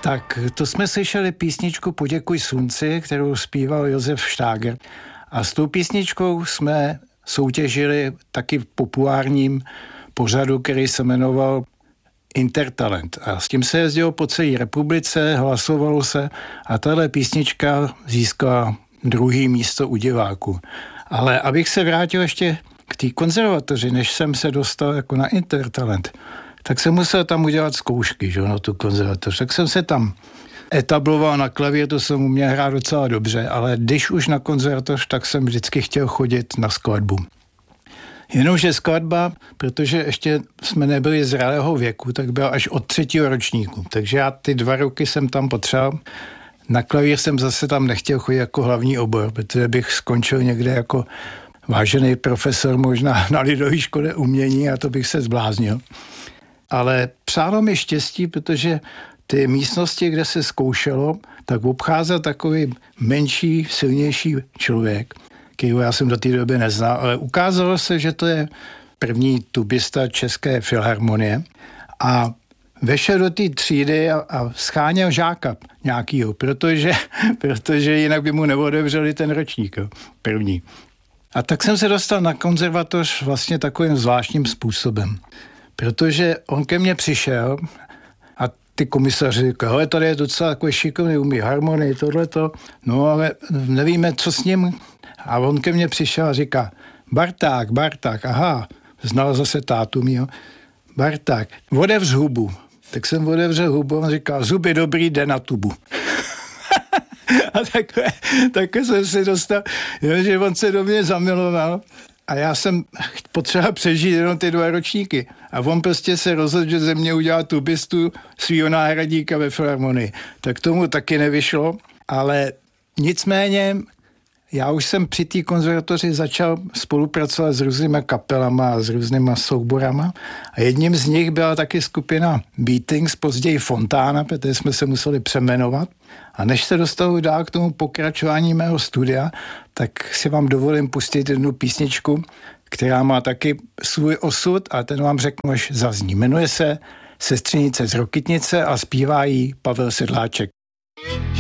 Tak to jsme slyšeli písničku Poděkuj slunci, kterou zpíval Josef Štáger. A s tou písničkou jsme soutěžili taky v populárním pořadu, který se jmenoval Intertalent. A s tím se jezdilo po celé republice, hlasovalo se a tahle písnička získala 2. místo u diváků. Ale abych se vrátil ještě k té konzervatoři, než jsem se dostal jako na Intertalent, tak jsem musel tam udělat zkoušky, že, na tu konzervatoř. Tak jsem se tam etabloval na klavír, to jsem uměl hrát docela dobře, ale když už na konzervatoř, tak jsem vždycky chtěl chodit na skladbu. Jenomže skladba, protože ještě jsme nebyli zralého věku, tak byla až od 3. ročníku. Takže já ty 2 roky jsem tam potřeboval. Na klavír jsem zase tam nechtěl chodit jako hlavní obor, protože bych skončil někde jako vážený profesor možná na lidové škole umění a to bych se zbláznil. Ale přálo mi štěstí, protože ty místnosti, kde se zkoušelo, tak obcházel takový menší, silnější člověk, kterého já jsem do té doby neznal, ale ukázalo se, že to je první tubista České filharmonie a vešel do té třídy a scháněl žáka nějakýho, protože jinak by mu neotevřeli ten ročník, první. A tak jsem se dostal na konzervatoř vlastně takovým zvláštním způsobem, protože on ke mně přišel a ty komisaři říkali, hele, tady je docela takový šikovný, umí harmonii, tohleto, no ale nevíme, co s ním. A on ke mně přišel a říká, Barták, aha, znal zase tátu mýho, Barták, otevř hubu. Tak jsem otevřel hubu a on říkal, zuby dobrý, jde na tubu. A takhle jsem si dostal, že on se do mě zamiloval a já jsem potřeboval přežít jenom ty 2 ročníky. A on prostě se rozhodl, že ze mě udělal tubistu svýho náhradníka ve filharmonii. Tak tomu taky nevyšlo, ale nicméně já už jsem při té konzervatoři začal spolupracovat s různýma kapelama a s různýma souborama a jedním z nich byla taky skupina Beatings, později Fontána, protože jsme se museli přeměnovat. A než se dostanu dál k tomu pokračování mého studia, tak si vám dovolím pustit jednu písničku, která má taky svůj osud a ten vám řeknu, až zazní. Jmenuje se Sestřenice z Rokytnice a zpívá ji Pavel Sedláček.